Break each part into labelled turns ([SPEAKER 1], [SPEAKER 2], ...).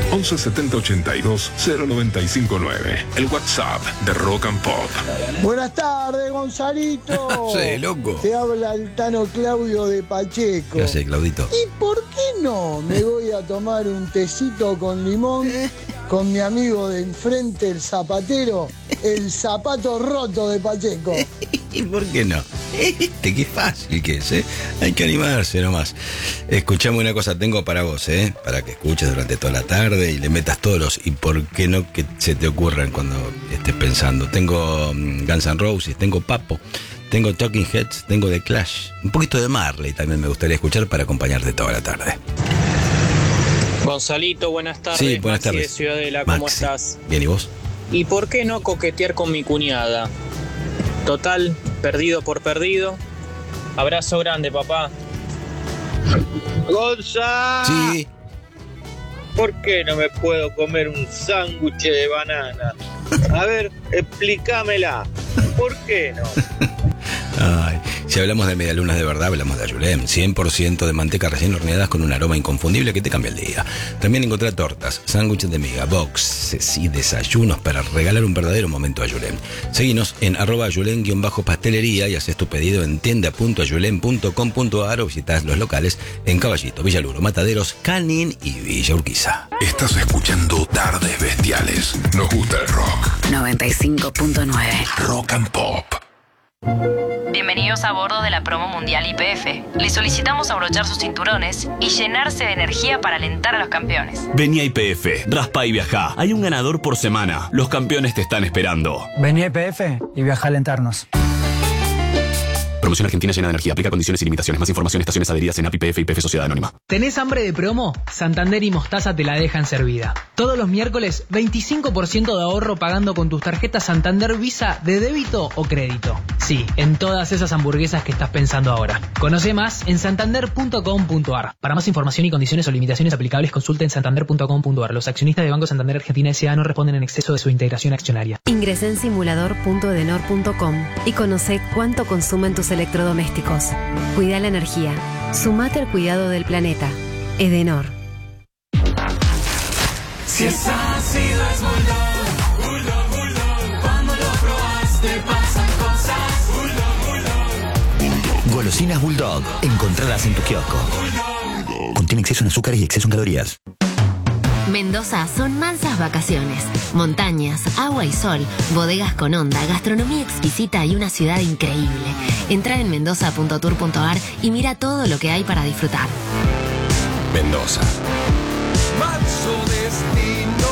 [SPEAKER 1] 11 70 82 0959. El WhatsApp de Rock and Pop.
[SPEAKER 2] Buenas tardes, Gonzalito.
[SPEAKER 3] Sí, loco.
[SPEAKER 2] Te habla el Tano Claudio de Pacheco.
[SPEAKER 3] Ya sé, Claudito.
[SPEAKER 2] ¿Y por qué no me voy a tomar un tecito con limón con mi amigo de enfrente, el zapatero, el zapato roto de Pacheco?
[SPEAKER 3] ¿Y por qué no? Qué fácil que es, ¿eh? Hay que animarse nomás. Escuchame una cosa, tengo para vos, para que escuches durante toda la tarde y le metas todos los y por qué no que se te ocurran cuando estés pensando. Tengo Guns N' Roses, tengo Papo, tengo Talking Heads, tengo The Clash, un poquito de Marley también me gustaría escuchar para acompañarte toda la tarde.
[SPEAKER 4] Gonzalito, buenas tardes.
[SPEAKER 3] Sí, buenas
[SPEAKER 4] Maxi
[SPEAKER 3] tardes.
[SPEAKER 4] de Ciudadela, ¿cómo
[SPEAKER 3] Maxi.
[SPEAKER 4] estás?
[SPEAKER 3] Bien, ¿y vos?
[SPEAKER 4] ¿Y por qué no coquetear con mi cuñada? Total, perdido por perdido. Abrazo grande, papá.
[SPEAKER 5] ¡Gonza!
[SPEAKER 3] Sí.
[SPEAKER 5] ¿Por qué no me puedo comer un sándwich de banana? A ver, explícamela. ¿Por qué no?
[SPEAKER 3] Ay, si hablamos de medialunas de verdad, hablamos de Ayulem. 100% de manteca recién horneadas con un aroma inconfundible que te cambia el día. También encontrá tortas, sándwiches de miga, boxes y desayunos para regalar un verdadero momento a Ayulem. Seguinos en @ayulem_pastelería y haces tu pedido en tienda.ayulem.com.ar o visitas los locales en Caballito, Villaluro, Mataderos, Canin y Villa Urquiza.
[SPEAKER 1] Estás escuchando Tardes Bestiales. Nos gusta el rock.
[SPEAKER 6] 95.9.
[SPEAKER 1] Rock and Pop.
[SPEAKER 6] Bienvenidos a bordo de la promo mundial YPF. Les solicitamos abrochar sus cinturones y llenarse de energía para alentar a los campeones.
[SPEAKER 7] Vení a YPF, raspa y viajá. Hay un ganador por semana. Los campeones te están esperando.
[SPEAKER 8] Vení a YPF y viaja a alentarnos.
[SPEAKER 7] Promoción Argentina llena de energía. Aplica condiciones y limitaciones. Más información, estaciones adheridas en API, YPF Sociedad Anónima.
[SPEAKER 9] ¿Tenés hambre de promo? Santander y Mostaza te la dejan servida. Todos los miércoles, 25% de ahorro pagando con tus tarjetas Santander Visa de débito o crédito. Sí, en todas esas hamburguesas que estás pensando ahora. Conoce más en santander.com.ar. Para más información y condiciones o limitaciones aplicables, consulta en santander.com.ar. Los accionistas de Banco Santander Argentina S.A. no responden en exceso de su integración accionaria.
[SPEAKER 10] Ingresa en simulador.edenor.com y conoce cuánto consumen tus electrodomésticos. Cuida la energía. Sumate al cuidado del planeta. Edenor.
[SPEAKER 11] Si es ácido es Bulldog, Bulldog, Bulldog. Cuando lo probaste pasan cosas. Bulldog, Bulldog.
[SPEAKER 12] Golosinas Bulldog. Encontradas en tu kiosco. Contiene exceso en azúcares y exceso en calorías.
[SPEAKER 10] Mendoza son mansas vacaciones. Montañas, agua y sol, bodegas con onda, gastronomía exquisita y una ciudad increíble. Entra en mendoza.tour.ar y mira todo lo que hay para disfrutar.
[SPEAKER 3] Mendoza.
[SPEAKER 11] Manso destino.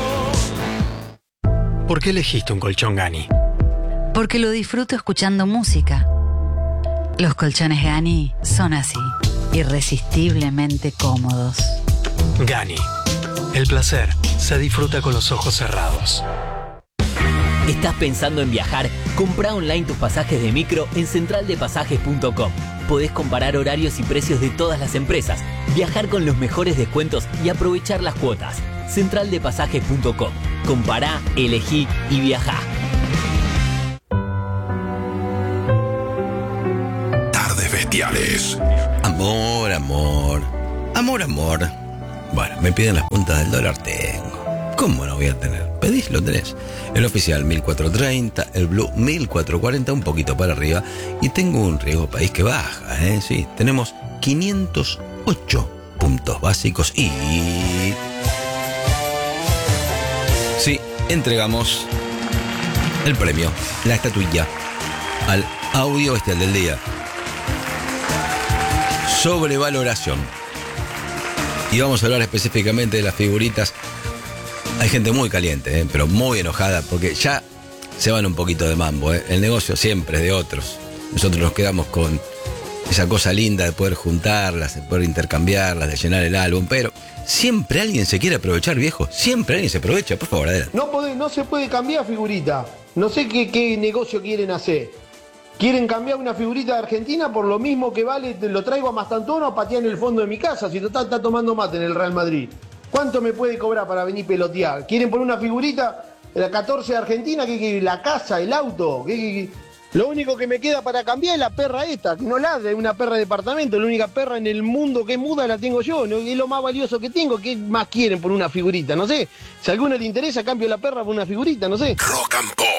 [SPEAKER 13] ¿Por qué elegiste un colchón Gani?
[SPEAKER 14] Porque lo disfruto escuchando música. Los colchones Gani son así, irresistiblemente cómodos.
[SPEAKER 13] Gani. El placer se disfruta con los ojos cerrados.
[SPEAKER 15] ¿Estás pensando en viajar? Compra online tus pasajes de micro en centraldepasajes.com. Podés comparar horarios y precios de todas las empresas, viajar con los mejores descuentos y aprovechar las cuotas. Centraldepasajes.com. Compará, elegí y viajá.
[SPEAKER 1] Tardes Bestiales.
[SPEAKER 3] Amor, amor. Amor, amor. Bueno, me piden las puntas del dólar, tengo. ¿Cómo no voy a tener? Pedís, lo tenés. El oficial 1430, el blue 1440, un poquito para arriba. Y tengo un riesgo país que baja, ¿eh? Sí, tenemos 508 puntos básicos y... Sí, entregamos el premio, la estatuilla, al audio bestial del día. Sobrevaloración. Y vamos a hablar específicamente de las figuritas. Hay gente muy caliente, pero muy enojada, porque ya se van un poquito de mambo. El negocio siempre es de otros. Nosotros nos quedamos con esa cosa linda de poder juntarlas, de poder intercambiarlas, de llenar el álbum, pero siempre alguien se quiere aprovechar, viejo. Siempre alguien se aprovecha. Por favor, adelante.
[SPEAKER 16] No se puede cambiar figurita. No sé qué negocio quieren hacer. ¿Quieren cambiar una figurita de Argentina por lo mismo que vale? Lo traigo a Mastantuono a patear en el fondo de mi casa. Si total está tomando mate en el Real Madrid. ¿Cuánto me puede cobrar para venir pelotear? ¿Quieren poner una figurita de la 14 de Argentina? ¿La casa, el auto? Lo único que me queda para cambiar es la perra esta, que no ladra, es una perra de departamento, la única perra en el mundo que es muda la tengo yo, ¿no? Es lo más valioso que tengo. ¿Qué más quieren por una figurita? No sé, si a alguno le interesa, cambio la perra por una figurita, no sé.
[SPEAKER 1] Rock and Pop.